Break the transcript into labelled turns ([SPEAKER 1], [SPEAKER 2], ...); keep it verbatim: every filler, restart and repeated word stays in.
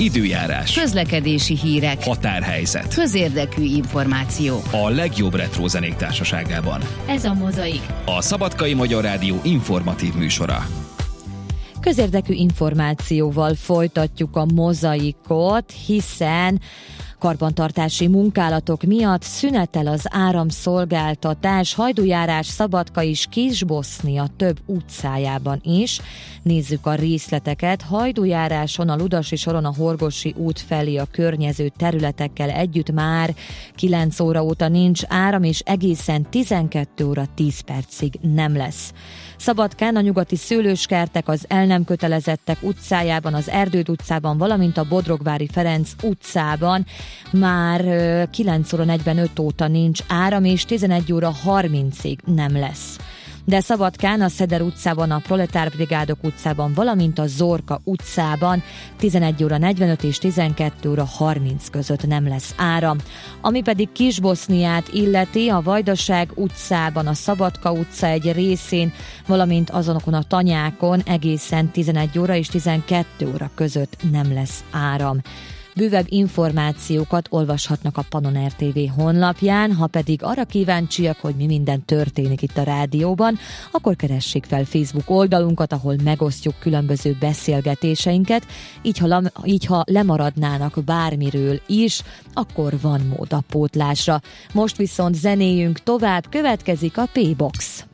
[SPEAKER 1] időjárás,
[SPEAKER 2] közlekedési hírek,
[SPEAKER 1] határhelyzet,
[SPEAKER 2] közérdekű információk.
[SPEAKER 1] A legjobb retro zenék társaságában.
[SPEAKER 2] Ez a Mozaik,
[SPEAKER 1] A Szabadkai Magyar Rádió informatív műsora.
[SPEAKER 3] Közérdekű információval folytatjuk a Mozaikot, hiszen karbantartási munkálatok miatt szünetel az áramszolgáltatás Hajdújárás, Szabadka és Kis-Bosznia több utcájában is. Nézzük a részleteket. Hajdújáráson, a Ludasi soron a Horgosi út felé a környező területekkel együtt már kilenc óra óta nincs áram, és egészen tizenkét óra tíz percig nem lesz. Szabadkán a nyugati szőlőskertek, az el nem kötelezettek utcájában, az Erdőd utcában, valamint a Bodrogvári Ferenc utcában már kilenc óra negyvenöt óta nincs áram, és tizenegy óra harmincig nem lesz. De Szabadkán, a Szeder utcában, a Proletárbrigádok utcában, valamint a Zorka utcában tizenegy óra negyvenöt és tizenkét óra harminc között nem lesz áram. Ami pedig Kis-Boszniát illeti, a Vajdaság utcában, a Szabadka utca egy részén, valamint azonokon a tanyákon egészen tizenegy óra és tizenkét óra között nem lesz áram. Bővebb információkat olvashatnak a Pannon er té vé honlapján, ha pedig arra kíváncsiak, hogy mi minden történik itt a rádióban, akkor keressék fel Facebook oldalunkat, ahol megosztjuk különböző beszélgetéseinket, így ha, lam, így ha lemaradnának bármiről is, akkor van mód a pótlásra. Most viszont zenéjünk tovább, következik a P-Box.